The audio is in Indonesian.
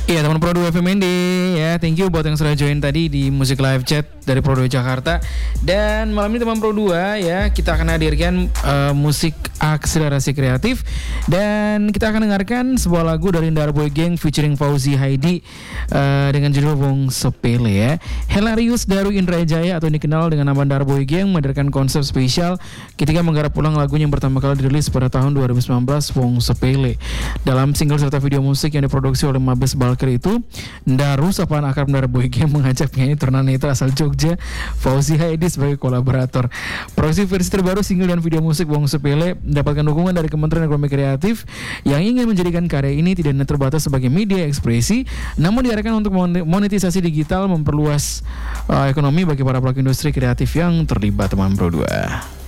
Iya teman Pro 2 FMND ya, thank you buat yang sudah join tadi di Musik Live Chat dari Pro 2 Jakarta. Dan malam ini teman Pro 2 ya, kita akan hadirkan musik akselerasi kreatif. Dan kita akan dengarkan sebuah lagu dari Darboy Gang featuring Fauzi Haidi dengan judul Wong Sepele ya. Hilarious Daru Indrajaya atau dikenal dengan nama Darboy Gang menghadirkan konsep spesial ketika menggarap ulang lagunya yang pertama kali dirilis pada tahun 2019, Wong Sepele. Dalam single serta video musik yang diproduksi oleh Mabes Balker itu, Daru sapaan akrab Darboy Gang mengajak penyanyi tunanetra asal Jogja Fauzi Haidi sebagai kolaborator. Produksi versi terbaru single dan video musik Wong Sepele mendapatkan dukungan dari Kementerian Ekonomi Kreatif yang ingin menjadikan karya ini tidak hanya terbatas sebagai media ekspresi, namun diarahkan untuk monetisasi digital, memperluas ekonomi bagi para pelaku industri kreatif yang terlibat teman Pro 2.